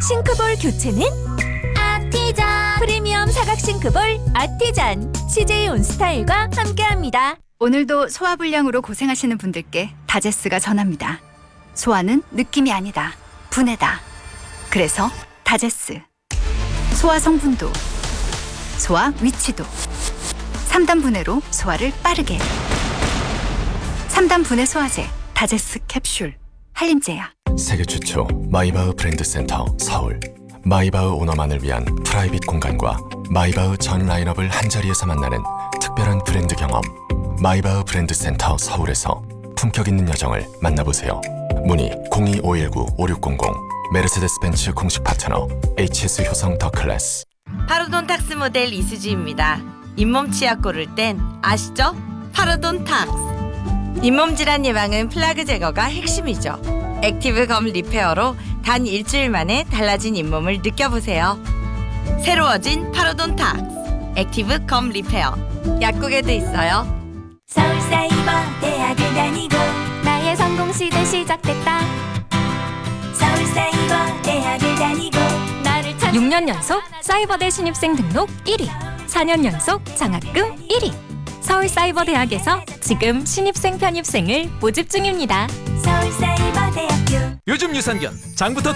싱크볼 교체는 아티잔. 프리미엄 사각 싱크볼 아티잔. CJ 온스타일과 함께합니다. 오늘도 소화불량으로 고생하시는 분들께 다제스가 전합니다. 소화는 느낌이 아니다. 분해다. 그래서 다제스. 소화 성분도, 소화 위치도 3단 분해로 소화를 빠르게. 3단 분해 소화제 다제스 캡슐. 한림제야. 세계 최초 마이바흐 브랜드 센터 서울. 마이바흐 오너만을 위한 프라이빗 공간과 마이바흐 전 라인업을 한자리에서 만나는 특별한 브랜드 경험. 마이바흐 브랜드 센터 서울에서 품격 있는 여정을 만나보세요. 문의 02-519-5600. 메르세데스 벤츠 공식 파트너 HS 효성 더 클래스. 파로돈탁스 모델 이수지입니다. 잇몸 치약 고를 땐 아시죠? 파로돈탁스. 잇몸 질환 예방은 플라그 제거가 핵심이죠. 액티브 검 리페어로 단 일주일 만에 달라진 잇몸을 느껴보세요. 새로워진 파로돈탁스 액티브 검 리페어. 약국에도 있어요. 서울사이버 대학을 다니고 나의 성공시대 시작됐다. 서울사이버 대학을 다니고 나를 찾 6년 연속 사이버대 신입생 등록 1위, 4년 연속 장학금 1위. 서울사이버대학에서 지금 신입생 편입생을 모집 중입니다. 서울사이버대학교. 요즘 유산균 장부터